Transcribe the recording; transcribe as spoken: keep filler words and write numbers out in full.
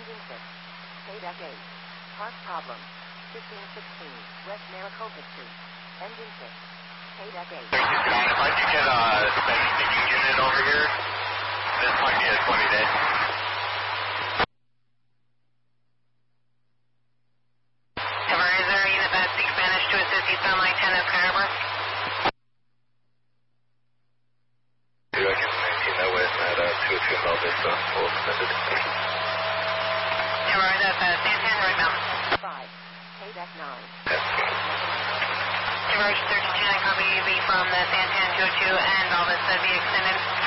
Engine six. Payback eight. Park problem. fifteen sixteen. West Maricopa Street. Engine six. Payback eight. If I could get a steady sticking unit over here, this might be a twenty day. Cover, is there a unit that speaks Spanish to assist you on line ten at Sky Harbor? I can maintain that way at uh, two oh two Mel Vista, full extended. Cover, that's uh, Santan Roadbound. five. Payback nine. Cover, thirteen nine, copy U V from the Santan two oh two and all this uh, be extended.